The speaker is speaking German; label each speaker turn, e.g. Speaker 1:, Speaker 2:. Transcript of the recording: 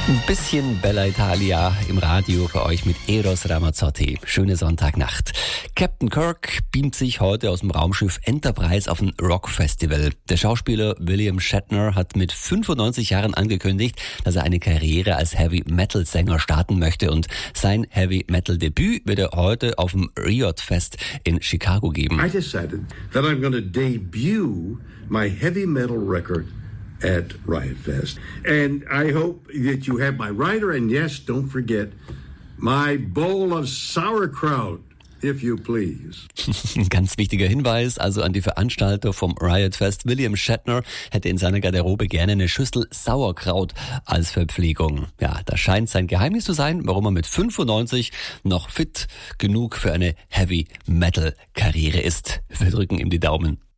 Speaker 1: Ein bisschen Bella Italia im Radio für euch mit Eros Ramazzotti. Schöne Sonntagnacht. Captain Kirk beamt sich heute aus dem Raumschiff Enterprise auf ein Rockfestival. Der Schauspieler William Shatner hat mit 95 Jahren angekündigt, dass er eine Karriere als Heavy-Metal-Sänger starten möchte, und sein Heavy-Metal-Debüt wird er heute auf dem Riot-Fest in Chicago geben.
Speaker 2: I decided that I'm going to debut my heavy-metal record at Riot Fest. And I hope that you have my rider, and yes, don't forget my bowl of sauerkraut, if you please.
Speaker 1: Ein ganz wichtiger Hinweis also an die Veranstalter vom Riot Fest. William Shatner hätte in seiner Garderobe gerne eine Schüssel Sauerkraut als Verpflegung. Ja, das scheint sein Geheimnis zu sein, warum er mit 95 noch fit genug für eine Heavy-Metal-Karriere ist. Wir drücken ihm die Daumen.